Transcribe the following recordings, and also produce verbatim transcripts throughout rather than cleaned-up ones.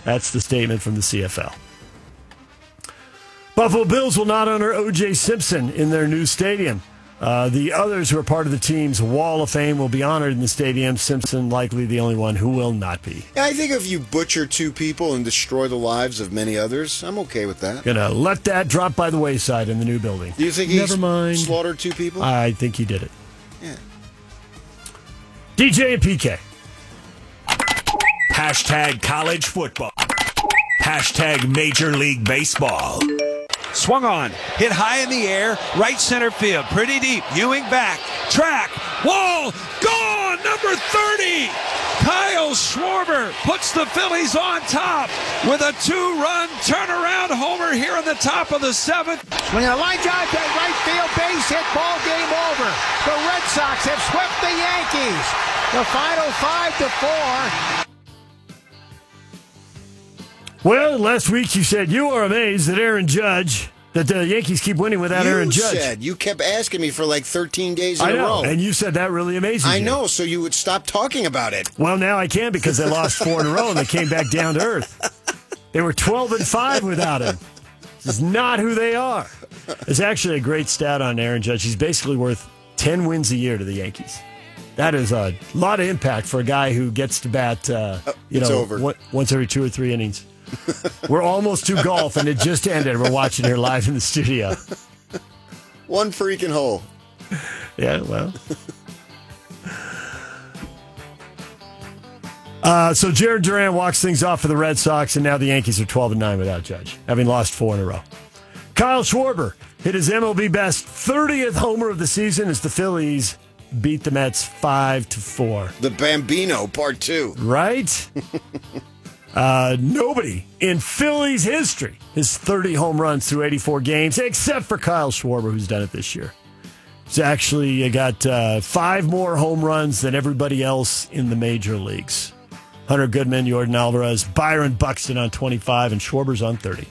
That's the statement from the C F L. Buffalo Bills will not honor O J. Simpson in their new stadium. Uh, the others who are part of the team's Wall of Fame will be honored in the stadium. Simpson likely the only one who will not be. Yeah, I think if you butcher two people and destroy the lives of many others, I'm okay with that. Gonna let that drop by the wayside in the new building. Do you think he Never mind. slaughtered two people? I think he did it. Yeah. D J and P K. Hashtag college football. Hashtag Major League Baseball. Swung on, hit high in the air, right center field, pretty deep. Ewing back, track, wall, gone, number thirty. Kyle Schwarber puts the Phillies on top with a two-run turnaround homer here in the top of the seventh. Swing a line drive to right field, base hit, ball game over. The Red Sox have swept the Yankees. The final five to four. Well, last week you said you were amazed that Aaron Judge, that the Yankees keep winning without you Aaron Judge. You said. You kept asking me for like thirteen days in I know, a row. and you said that really amazes I you. know, so you would stop talking about it. Well, now I can because they lost four in a row and they came back down to earth. They were twelve and five without him. This is not who they are. It's actually a great stat on Aaron Judge. He's basically worth ten wins a year to the Yankees. That is a lot of impact for a guy who gets to bat, uh, you it's know, over. One, once every two or three innings. We're almost to golf, and it just ended. We're watching here live in the studio. One freaking hole. Yeah, well. Uh, so Jared Duran walks things off for the Red Sox, and now the Yankees are twelve and nine without Judge, having lost four in a row. Kyle Schwarber hit his M L B best thirtieth homer of the season as the Phillies beat the Mets five to four. The Bambino, part two. Right? uh, nobody in Phillies history has thirty home runs through eighty-four games, except for Kyle Schwarber, who's done it this year. He's actually got uh, five more home runs than everybody else in the major leagues. Hunter Goodman, Jordan Alvarez, Byron Buxton on twenty-five, and Schwarber's on thirty.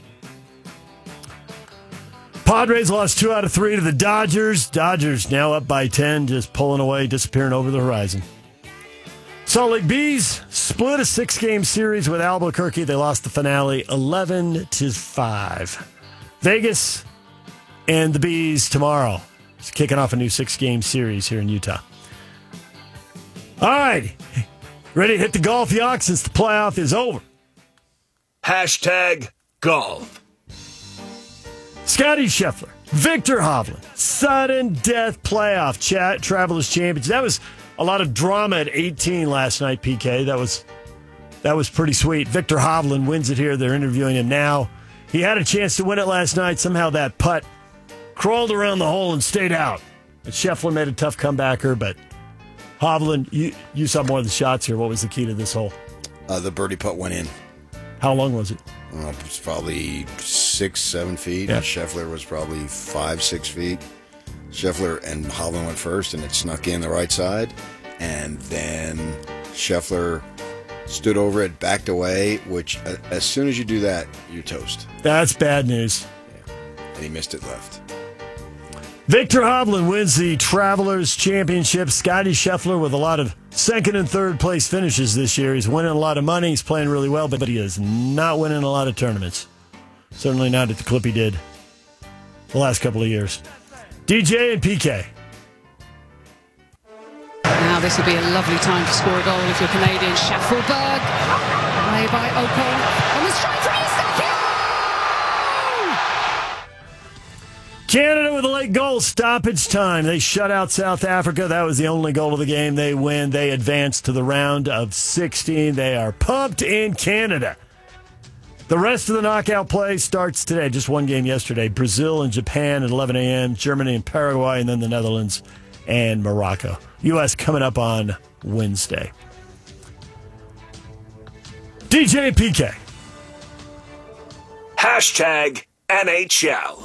Padres lost two out of three to the Dodgers. Dodgers now up by ten, just pulling away, disappearing over the horizon. Salt Lake Bees split a six-game series with Albuquerque. They lost the finale eleven to five. Vegas and the Bees tomorrow. It's kicking off a new six-game series here in Utah. All right. Ready to hit the golf yacht since the playoff is over. Hashtag golf. Scotty Scheffler, Victor Hovland, sudden death playoff chat, Travelers Championship. That was a lot of drama at eighteen last night, P K. That was that was pretty sweet. Victor Hovland wins it here. They're interviewing him now. He had a chance to win it last night. Somehow that putt crawled around the hole and stayed out. But Scheffler made a tough comebacker, but Hovland, you, you saw more of the shots here. What was the key to this hole? Uh, the birdie putt went in. How long was it? Uh, it was probably six, seven feet. Yeah. And Scheffler was probably five, six feet. Scheffler and Hovland went first, and it snuck in the right side. And then Scheffler stood over it, backed away, which uh, as soon as you do that, you're toast. That's bad news. Yeah. And he missed it left. Victor Hovland wins the Travelers Championship. Scotty Scheffler with a lot of second and third place finishes this year. He's winning a lot of money. He's playing really well, but he is not winning a lot of tournaments. Certainly not at the clip he did the last couple of years. D J and P K. Now this would be a lovely time to score a goal if you're Canadian. Schaffelberg, away by Ocon. On the strike from Eustachio! Canada with a late goal, stoppage time. They shut out South Africa. That was the only goal of the game. They win. They advance to the round of sixteen. They are pumped in Canada. The rest of the knockout play starts today. Just one game yesterday. Brazil and Japan at eleven a.m., Germany and Paraguay, and then the Netherlands and Morocco. U S coming up on Wednesday. D J and P K. Hashtag N H L.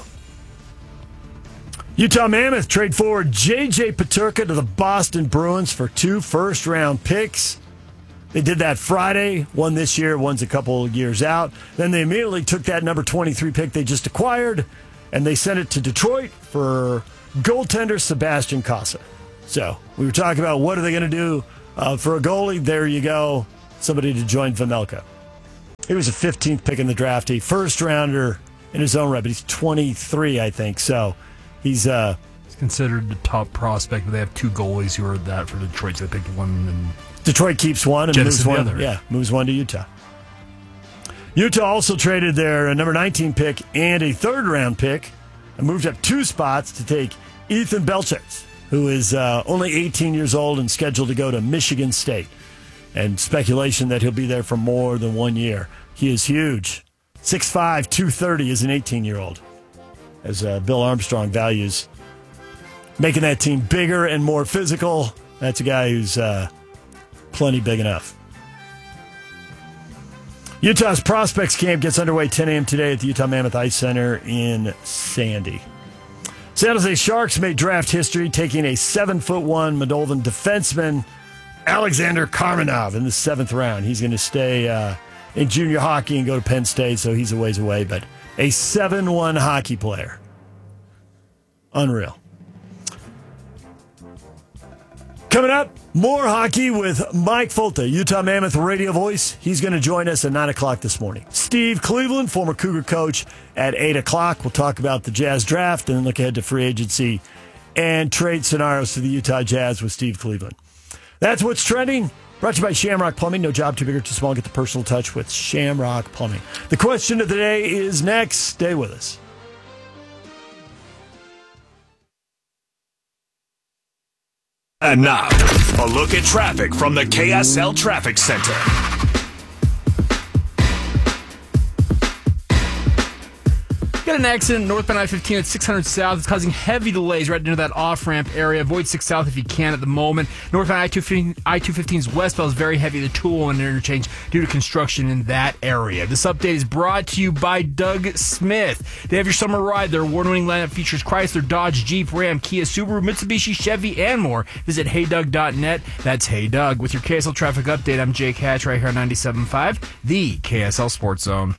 Utah Mammoth trade forward J J Peterka to the Boston Bruins for two first-round picks. They did that Friday, one this year, one's a couple of years out. Then they immediately took that number twenty-three pick they just acquired, and they sent it to Detroit for goaltender Sebastian Casa. So we were talking about what are they going to do uh, for a goalie. There you go, somebody to join Vejmelka. He was a fifteenth pick in the draft, a first rounder in his own right, but he's twenty-three, I think. So he's uh, he's considered the top prospect, but they have two goalies who are that for Detroit. So they picked one, and Detroit keeps one and moves one. Other. Yeah, moves one to Utah. Utah also traded their number nineteen pick and a third round pick and moved up two spots to take Ethan Belchers, who is uh, only eighteen years old and scheduled to go to Michigan State. And speculation that he'll be there for more than one year. He is huge. six five, two thirty as an eighteen-year-old. As uh, Bill Armstrong values making that team bigger and more physical. That's a guy who's uh, plenty big enough. Utah's Prospects Camp gets underway ten a.m. today at the Utah Mammoth Ice Center in Sandy. San Jose Sharks made draft history, taking a seven foot one Moldovan defenseman, Alexander Karmenov, in the seventh round. He's going to stay uh, in junior hockey and go to Penn State, so he's a ways away, but a seven one hockey player. Unreal. Coming up, more hockey with Mike Folta, Utah Mammoth radio voice. He's going to join us at nine o'clock this morning. Steve Cleveland, former Cougar coach, at eight o'clock. We'll talk about the Jazz draft and then look ahead to free agency and trade scenarios for the Utah Jazz with Steve Cleveland. That's what's trending. Brought to you by Shamrock Plumbing. No job too big or too small. Get the personal touch with Shamrock Plumbing. The question of the day is next. Stay with us. And now, a look at traffic from the K S L Traffic Center. Got an accident northbound I fifteen at six hundred South. It's causing heavy delays right into that off-ramp area. Avoid six South if you can at the moment. Northbound I two fifteen's westbound is very heavy at the Tool and interchange due to construction in that area. This update is brought to you by Doug Smith. They have your summer ride. Their award-winning lineup features Chrysler, Dodge, Jeep, Ram, Kia, Subaru, Mitsubishi, Chevy, and more. Visit hey doug dot net. That's Hey Doug. With your K S L traffic update, I'm Jake Hatch right here on ninety-seven point five, the K S L Sports Zone.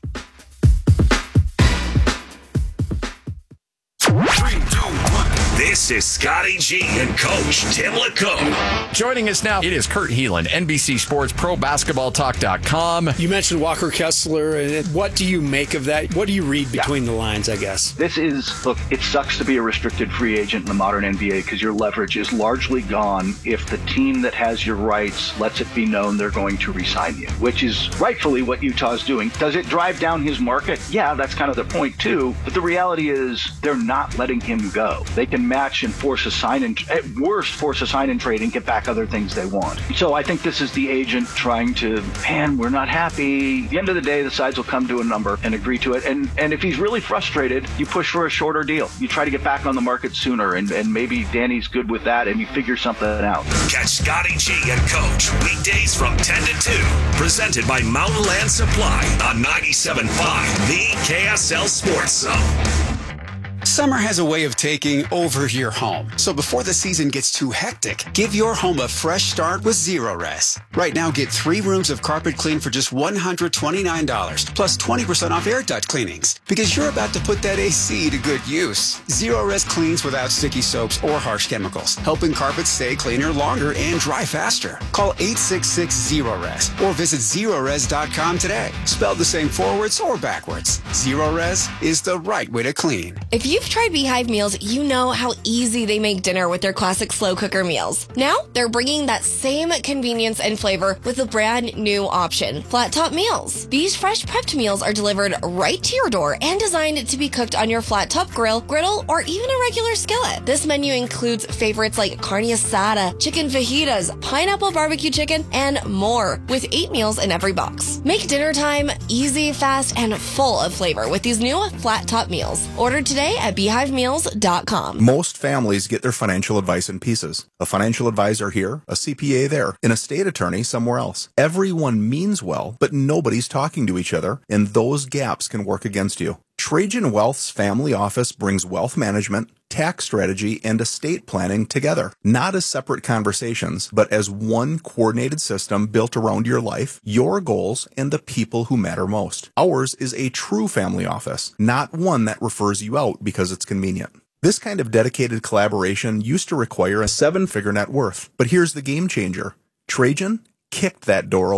This is Scotty G and Coach Tim LeComb. Joining us now, it is Kurt Heelan, N B C Sports Pro Basketball Talk dot com. You mentioned Walker Kessler, and what do you make of that? What do you read between yeah. the lines, I guess? This is, look, it sucks to be a restricted free agent in the modern N B A because your leverage is largely gone if the team that has your rights lets it be known they're going to re-sign you, which is rightfully what Utah's doing. Does it drive down his market? Yeah, that's kind of the point too. But the reality is they're not letting him go. They can match and force a sign and at worst force a sign and trade and get back other things they want. So I think this is the agent trying to, man, we're not happy. At the end of the day, the sides will come to a number and agree to it. And and if he's really frustrated, you push for a shorter deal. You try to get back on the market sooner, and, and maybe Danny's good with that, and you figure something out. Catch Scotty G and Coach weekdays from ten to two. Presented by Mountain Land Supply on ninety-seven point five, the K S L Sports Zone. Summer has a way of taking over your home. So before the season gets too hectic, give your home a fresh start with Zerorez. Right now, get three rooms of carpet clean for just one hundred twenty-nine dollars, plus twenty percent off air duct cleanings. Because you're about to put that A C to good use. Zerorez cleans without sticky soaps or harsh chemicals, helping carpets stay cleaner longer and dry faster. Call eight six six, Zerorez or visit Zerorez dot com today. Spelled the same forwards or backwards. Zerorez is the right way to clean. If you've tried Beehive meals, you know how easy they make dinner with their classic slow cooker meals. Now, they're bringing that same convenience and flavor with a brand new option, Flat Top Meals. These fresh prepped meals are delivered right to your door and designed to be cooked on your flat top grill, griddle, or even a regular skillet. This menu includes favorites like carne asada, chicken fajitas, pineapple barbecue chicken, and more, with eight meals in every box. Make dinner time easy, fast, and full of flavor with these new Flat Top Meals. Order today at beehive meals dot com. Most families get their financial advice in pieces. A financial advisor here, a C P A there, an estate attorney somewhere else. Everyone means well, but nobody's talking to each other, and those gaps can work against you. Trajan Wealth's family office brings wealth management, tax strategy, and estate planning together, not as separate conversations, but as one coordinated system built around your life, your goals, and the people who matter most. Ours is a true family office, not one that refers you out because it's convenient. This kind of dedicated collaboration used to require a seven-figure net worth, but here's the game changer. Trajan kicked that door open.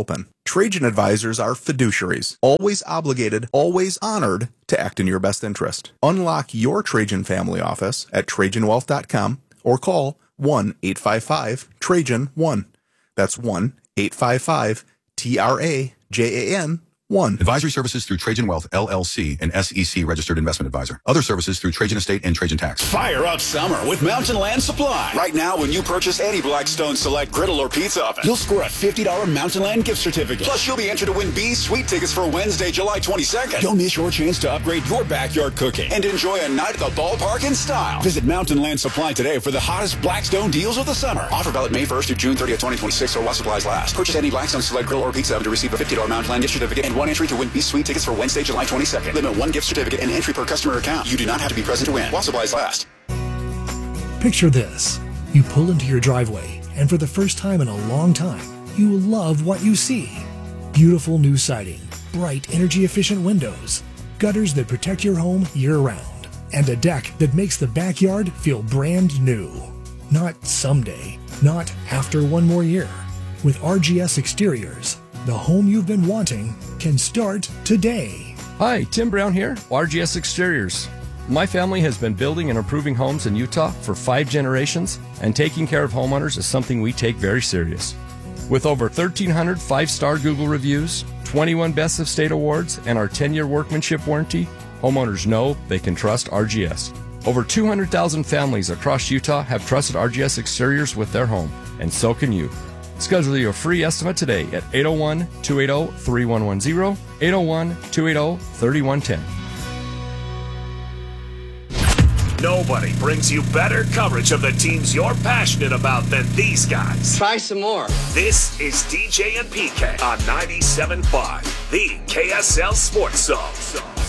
Trajan advisors are fiduciaries, always obligated, always honored to act in your best interest. Unlock your Trajan family office at Trajan Wealth dot com or call one eight five five Trajan one. That's one eight five five T R A J A N one. Advisory services through Trajan Wealth, L L C, an S E C registered investment advisor. Other services through Trajan Estate and Trajan Tax. Fire up summer with Mountain Land Supply. Right now, when you purchase any Blackstone Select griddle or pizza oven, you'll score a fifty dollars Mountain Land gift certificate. Plus, you'll be entered to win B's Sweet tickets for Wednesday, July twenty-second. Don't miss your chance to upgrade your backyard cooking and enjoy a night at the ballpark in style. Visit Mountain Land Supply today for the hottest Blackstone deals of the summer. Offer valid May first through June thirtieth, twenty twenty-six, or while supplies last. Purchase any Blackstone Select griddle or pizza oven to receive a fifty dollars Mountain Land gift certificate and one entry to win B's Sweet tickets for Wednesday, July twenty-second. Limit one gift certificate and entry per customer account. You do not have to be present to win while supplies last. Picture this. You pull into your driveway, and for the first time in a long time, you love what you see. Beautiful new siding, bright energy-efficient windows, gutters that protect your home year-round, and a deck that makes the backyard feel brand new. Not someday, not after one more year. With R G S Exteriors, the home you've been wanting can start today. Hi, Tim Brown here, R G S Exteriors. My family has been building and improving homes in Utah for five generations, and taking care of homeowners is something we take very serious. With over thirteen hundred five-star Google reviews, twenty-one Best of State awards, and our ten-year workmanship warranty, homeowners know they can trust R G S. Over two hundred thousand families across Utah have trusted R G S Exteriors with their home, and so can you. Schedule your free estimate today at eight oh one, two eight oh, three one one zero, eight oh one, two eight oh, three one one zero. Nobody brings you better coverage of the teams you're passionate about than these guys. Try some more. This is D J and P K on ninety-seven point five, the K S L Sports Zone.